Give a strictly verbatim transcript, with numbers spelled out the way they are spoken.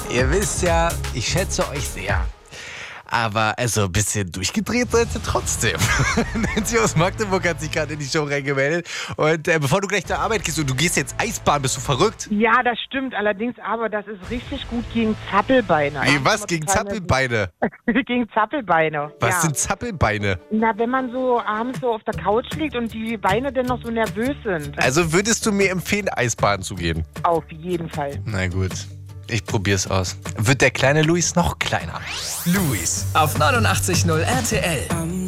Ihr wisst ja, ich schätze euch sehr. Aber also ein bisschen durchgedreht seid ihr trotzdem. Nancy aus Magdeburg hat sich gerade in die Show reingemeldet. Und äh, bevor du gleich zur Arbeit gehst und du gehst jetzt Eisbahn, bist du verrückt? Ja, das stimmt. Allerdings, aber das ist richtig gut gegen Zappelbeine. Wie, was? Gegen Zappelbeine? Gegen Zappelbeine. Was ja. sind Zappelbeine? Na, wenn man so abends so auf der Couch liegt und die Beine dann noch so nervös sind. Also würdest du mir empfehlen, Eisbahn zu gehen? Auf jeden Fall. Na gut, ich probier's aus. Wird der kleine Luis noch kleiner? Luis auf neunundachtzig Komma null R T L.